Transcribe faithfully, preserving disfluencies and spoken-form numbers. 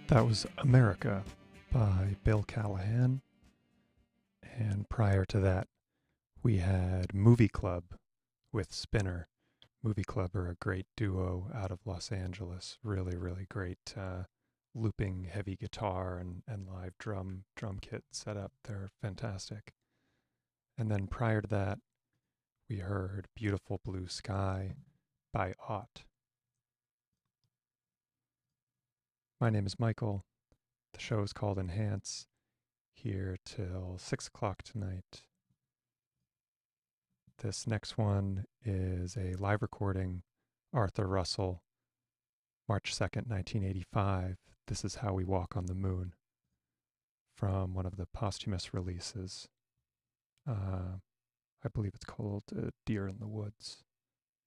That was America by Bill Callahan. And prior to that, we had Movie Club with Spinner. Movie Club are a great duo out of Los Angeles. Really, really great uh, looping heavy guitar and, and live drum drum kit setup. They're fantastic. And then prior to that, we heard Beautiful Blue Sky by Ott. My name is Michael. The show is called Enhance. Here till six o'clock tonight. This next one is a live recording, Arthur Russell, March second, nineteen eighty-five. This is How We Walk on the Moon, from one of the posthumous releases. Uh, I believe it's called uh, Deer in the Woods.